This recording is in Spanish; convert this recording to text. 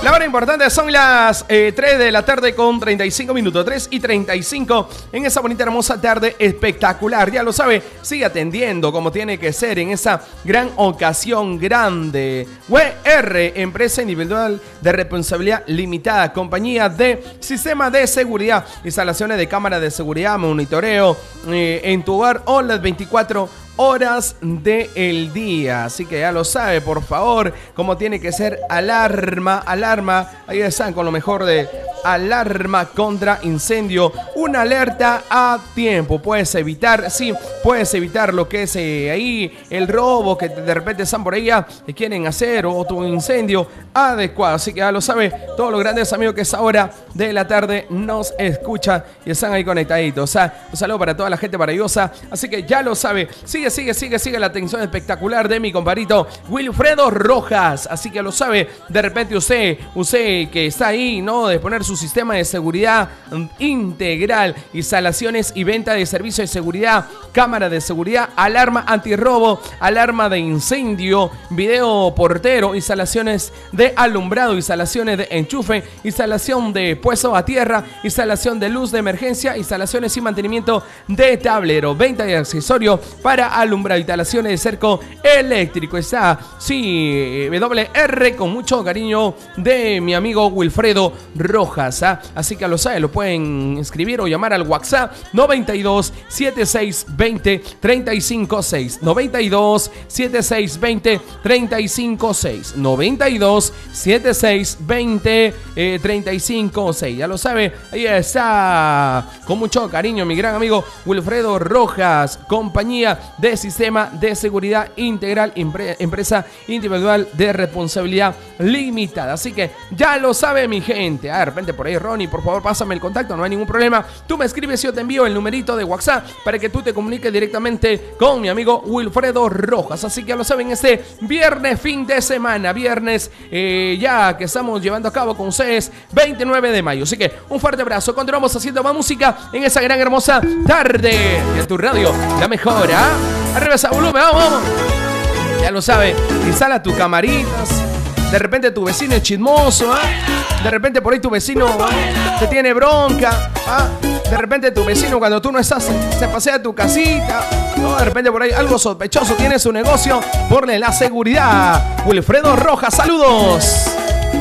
La hora importante son las 3 de la tarde con 35 minutos, 3 y 35 en esa bonita hermosa tarde espectacular. Ya lo sabe, sigue atendiendo como tiene que ser en esa gran ocasión grande. WR, empresa individual de responsabilidad limitada, compañía de sistema de seguridad, instalaciones de cámara de seguridad, monitoreo en tu hogar o las 24 horas del día. Así que ya lo sabe, por favor, como tiene que ser. Alarma, ahí están con lo mejor de alarma contra incendio. Una alerta a tiempo. Puedes evitar, sí, puedes evitar lo que es ahí el robo que de repente están por ahí ya que quieren hacer o tu incendio adecuado. Así que ya lo sabe, todos los grandes amigos que a esa hora de la tarde nos escuchan y están ahí conectaditos. O sea, un saludo para toda la gente maravillosa. Así que ya lo sabe, sigue la atención espectacular de mi compadrito Wilfredo Rojas. Así que lo sabe, de repente usted que está ahí, ¿no? De poner su sistema de seguridad integral, instalaciones y venta de servicios de seguridad, cámara de seguridad, alarma antirrobo, alarma de incendio, video portero, instalaciones de alumbrado, instalaciones de enchufe, instalación de puesto a tierra, instalación de luz de emergencia, instalaciones y mantenimiento de tablero, venta de accesorios para alumbrado, instalaciones de cerco eléctrico. Está, sí, WR, con mucho cariño de mi amigo Wilfredo Rojas. Así que lo sabe, lo pueden escribir o llamar al WhatsApp 92 76 20 35 6, 92 76 20 35 6, 92 76 20 35 6. Ya lo sabe, ahí está con mucho cariño mi gran amigo Wilfredo Rojas, compañía de sistema de seguridad integral, empresa individual de responsabilidad limitada. Así que ya lo sabe mi gente. De repente por ahí, Ronnie, por favor pásame el contacto, no hay ningún problema. Tú me escribes y yo te envío el numerito de WhatsApp para que tú te comuniques directamente con mi amigo Wilfredo Rojas. Así que ya lo saben, este viernes, fin de semana, viernes ya que estamos llevando a cabo con ustedes 29 de mayo. Así que un fuerte abrazo, continuamos haciendo más música en esa gran hermosa tarde en tu radio, la mejor, arriba ese volumen, vamos. Ya lo sabe, instala tus camaritas. De repente tu vecino es chismoso, de repente por ahí tu vecino te tiene bronca, de repente tu vecino cuando tú no estás se pasea a tu casita, ¿no? De repente por ahí algo sospechoso tiene su negocio. Ponle la seguridad. Wilfredo Rojas, saludos.